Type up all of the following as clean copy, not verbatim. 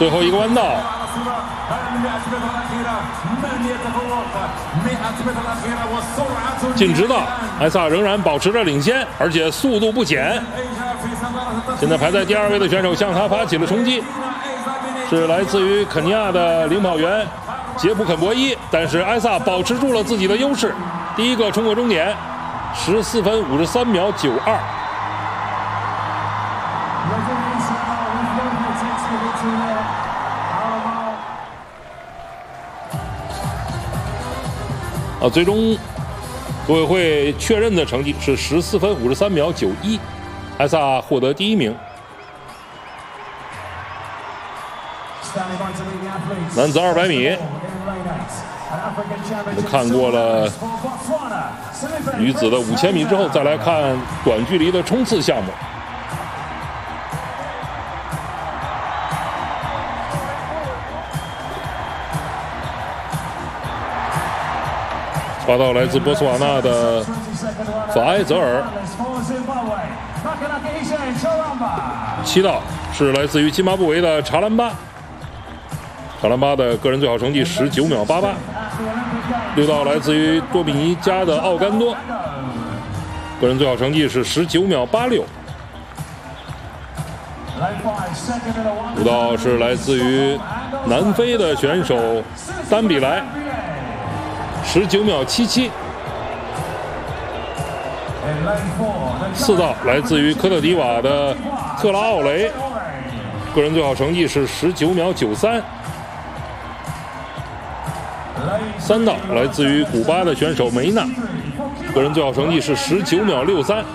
最后一个弯道。进直道，艾萨仍然保持着领先，而且速度不减。现在排在第2位的选手向他发起了冲击，是来自于肯尼亚的领跑员杰普肯博伊，但是艾萨保持住了自己的优势，第一个冲过终点，14分53秒92。最终组委会确认的成绩是14分53秒91，艾萨获得第1名。男子200米，我们看过了女子的5000米之后，再来看短距离的冲刺项目。报道来自波斯瓦纳的法埃泽尔。7道是来自于津巴布韦的查兰巴，查兰巴的个人最好成绩19秒88。6道来自于多米尼加的奥甘多，个人最好成绩是19秒86。5道是来自于南非的选手丹比莱，19秒77。4道来自于科特迪瓦的特拉奥雷，个人最好成绩是19秒93。3道来自于古巴的选手梅纳，个人最好成绩是19秒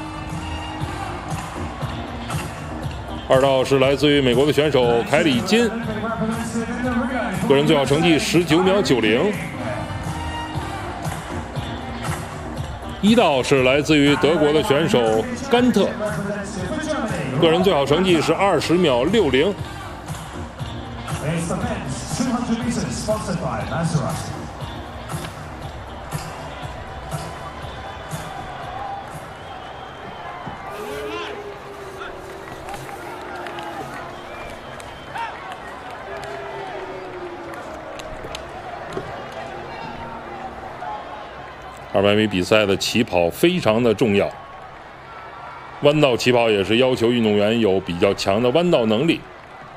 63。2道是来自于美国的选手凯里金，个人最好成绩19秒90。1道是来自于德国的选手甘特，个人最好成绩是20秒60。200米比赛的起跑非常的重要，弯道起跑也是要求运动员有比较强的弯道能力。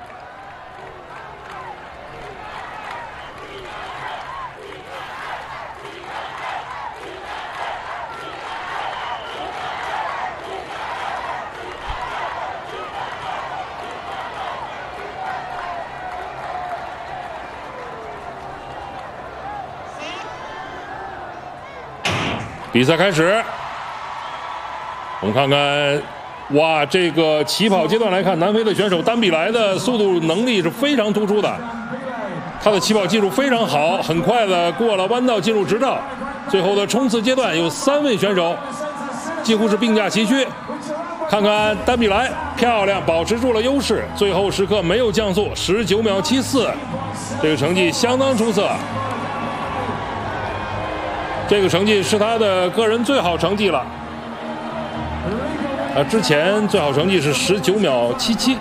比赛开始，我们看看，哇，这个起跑阶段来看，南非的选手丹比莱的速度能力是非常突出的，他的起跑技术非常好，很快的过了弯道进入直道。最后的冲刺阶段有3位选手几乎是并驾齐驱，看看丹比莱漂亮，保持住了优势，最后时刻没有降速，19秒74，这个成绩相当出色。这个成绩是他的个人最好成绩了，之前最好成绩是19秒77。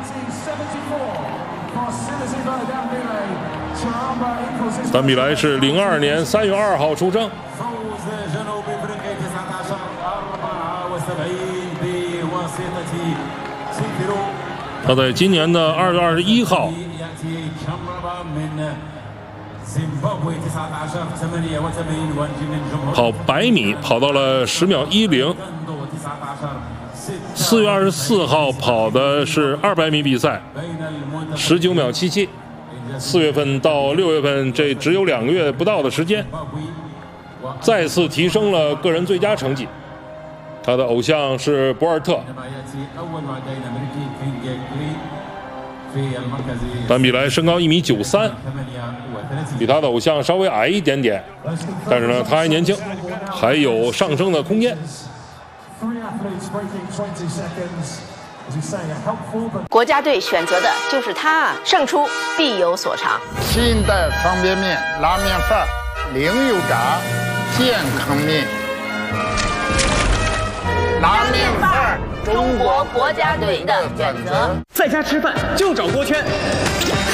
丹比莱是02年3月2号出生，他在今年的2月21号跑100米跑到了10秒10。4月24号跑的是200米比赛，19秒77。4月份到6月份这只有2个月不到的时间，再次提升了个人最佳成绩。他的偶像是博尔特，丹比莱身高1米93，比他的偶像稍微矮一点点，但是呢，他还年轻，还有上升的空间。 国家队选择的就是他，胜出必有所长。 新一代方便面、拉面饭、零油炸、健康面、拉面饭， 中国国家队的选择。 在家吃饭就找锅圈。